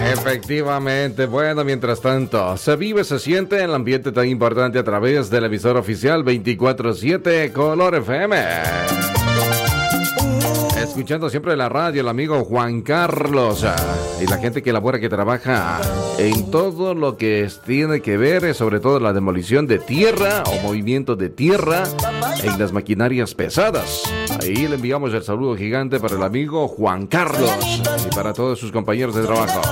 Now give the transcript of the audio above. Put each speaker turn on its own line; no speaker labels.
Efectivamente, bueno, mientras tanto, se vive, se siente el ambiente tan importante a través del emisor oficial 24/7 Color FM. Escuchando siempre la radio, el amigo Juan Carlos y la gente que elabora, que trabaja en todo lo que tiene que ver, sobre todo la demolición de tierra o movimiento de tierra en las maquinarias pesadas. Ahí le enviamos el saludo gigante para el amigo Juan Carlos y para todos sus compañeros de trabajo.